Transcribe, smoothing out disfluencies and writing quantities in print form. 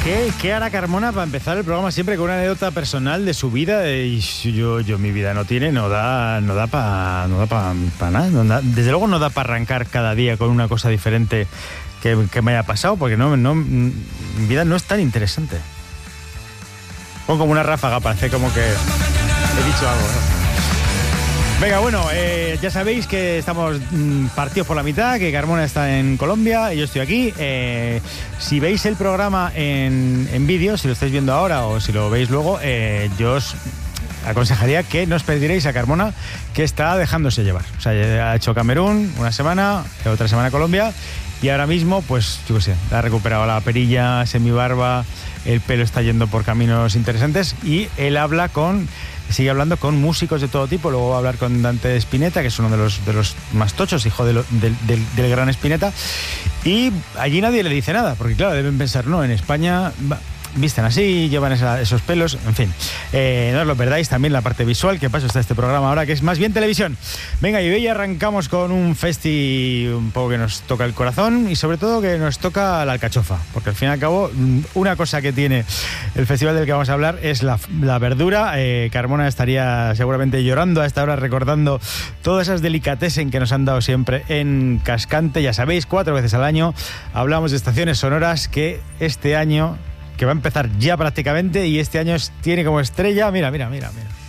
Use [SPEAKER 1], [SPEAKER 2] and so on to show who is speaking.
[SPEAKER 1] ¿Qué hará Carmona para empezar el programa siempre con una anécdota personal de su vida? Y yo mi vida no da para nada. Desde luego no da para arrancar cada día con una cosa diferente que me haya pasado, porque mi vida no es tan interesante. Pongo como una ráfaga para hacer como que he dicho algo, ¿no? Venga, bueno, ya sabéis que estamos partidos por la mitad, que Carmona está en Colombia y yo estoy aquí. Si veis el programa en vídeo, si lo estáis viendo ahora o si lo veis luego, yo os aconsejaría que no os perdiréis a Carmona, que está dejándose llevar. O sea, ha hecho Camerún una semana, otra semana Colombia, y ahora mismo, pues, yo qué sé, ha recuperado la perilla, semibarba, el pelo está yendo por caminos interesantes y él sigue hablando con músicos de todo tipo. Luego va a hablar con Dante Spinetta, que es uno de los más tochos, hijo del gran Spinetta. Y allí nadie le dice nada, porque claro, deben pensar, no, en España visten así, llevan esos pelos, en fin. No os lo perdáis, también la parte visual, que paso está este programa ahora, que es más bien televisión. Venga, y hoy arrancamos con un festi un poco que nos toca el corazón y sobre todo que nos toca la alcachofa, porque al fin y al cabo una cosa que tiene el festival del que vamos a hablar es la verdura. Carmona estaría seguramente llorando a esta hora recordando todas esas delicatessen que nos han dado siempre en Cascante. Ya sabéis, 4 veces al año hablamos de estaciones sonoras, que este año, que va a empezar ya prácticamente, y este año tiene como estrella, mira.